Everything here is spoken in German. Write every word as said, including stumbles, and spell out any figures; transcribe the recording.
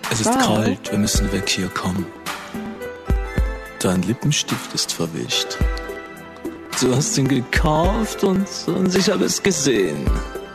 Es ist Wow. kalt, wir müssen weg hier, komm. Dein Lippenstift ist verwischt. Du hast ihn gekauft und, und ich habe es gesehen.